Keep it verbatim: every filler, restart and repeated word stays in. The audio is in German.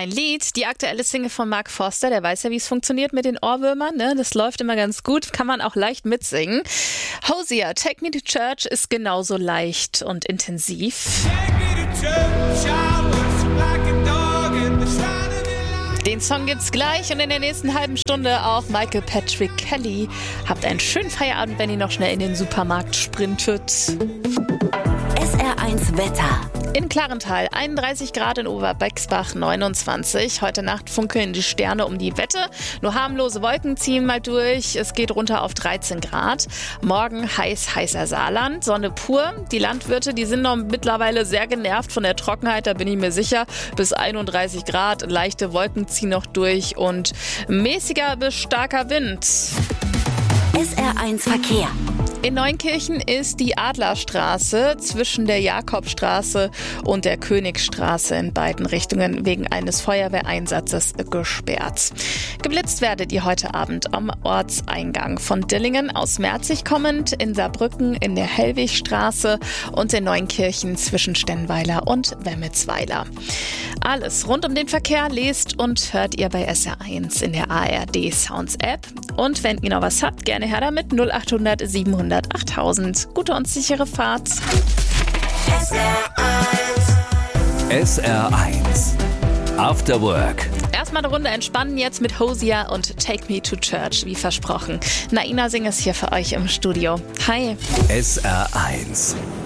Dein Lied, die aktuelle Single von Mark Forster, der weiß ja, wie es funktioniert mit den Ohrwürmern, ne? Das läuft immer ganz gut, kann man auch leicht mitsingen. Hosier, Take Me to Church ist genauso leicht und intensiv. Den Song gibt's gleich und in der nächsten halben Stunde auch Michael Patrick Kelly. Habt einen schönen Feierabend, wenn ihr noch schnell in den Supermarkt sprintet. S R eins Wetter. In Klarental einunddreißig Grad, in Oberbexbach neunundzwanzig. Heute Nacht funkeln die Sterne um die Wette. Nur harmlose Wolken ziehen mal durch. Es geht runter auf dreizehn Grad. Morgen heiß, heißer Saarland. Sonne pur. Die Landwirte, die sind noch mittlerweile sehr genervt von der Trockenheit, da bin ich mir sicher. Bis einunddreißig Grad. Leichte Wolken ziehen noch durch und mäßiger bis starker Wind. S R eins Verkehr. In Neunkirchen ist die Adlerstraße zwischen der Jakobstraße und der Königstraße in beiden Richtungen wegen eines Feuerwehreinsatzes gesperrt. Geblitzt werdet ihr heute Abend am Ortseingang von Dillingen aus Merzig kommend, in Saarbrücken in der Hellwigstraße und in Neunkirchen zwischen Stennweiler und Wemmelsweiler. Alles rund um den Verkehr lest und hört ihr bei S R eins in der A R D Sounds App. Und wenn ihr noch was habt, gerne her damit null acht hundert siebenhundert achttausend. Gute und sichere Fahrt. S R eins. S R eins. After Work. Erstmal eine Runde entspannen jetzt mit Hosier und Take Me to Church, wie versprochen. Naina Singh ist hier für euch im Studio. Hi. S R eins.